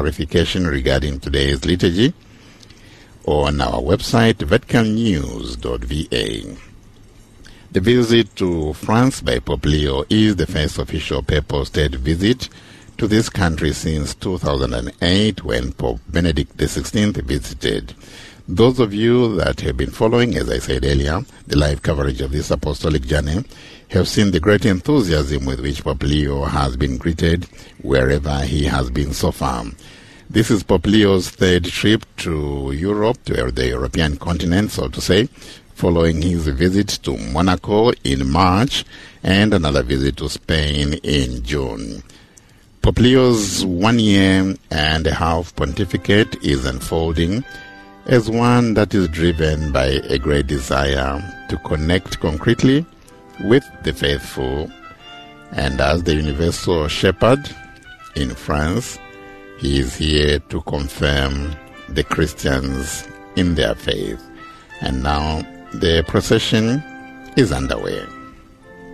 clarification regarding today's liturgy on our website, vaticannews.va. The visit to France by Pope Leo is the first official papal state visit to this country since 2008, when Pope Benedict XVI visited. Those of you that have been following, as I said earlier, the live coverage of this apostolic journey have seen the great enthusiasm with which Pope Leo has been greeted wherever he has been so far. This is Pope Leo's third trip to Europe, to the European continent, so to say, following his visit to Monaco in March and another visit to Spain in June. Pope Leo's 1 year and a half pontificate is unfolding as one that is driven by a great desire to connect concretely with the faithful. And as the universal shepherd in France, he is here to confirm the Christians in their faith. And now the procession is underway.